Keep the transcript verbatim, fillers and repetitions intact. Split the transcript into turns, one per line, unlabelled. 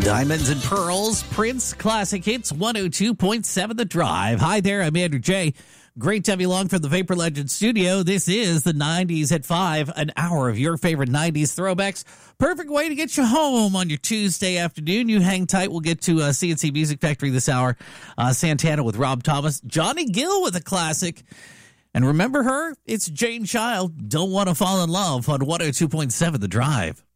Diamonds and Pearls, Prince Classic Hits, one oh two point seven The Drive. Hi there, I'm Andrew J. Great to have you along from the Vapor Legend studio. This is the nineties at five, an hour of your favorite nineties throwbacks. Perfect way to get you home on your Tuesday afternoon. You hang tight. We'll get to uh, C N C Music Factory this hour. Uh, Santana with Rob Thomas. Johnny Gill with a classic. And remember her? It's Jane Child. Don't Want to Fall in Love on one oh two point seven The Drive.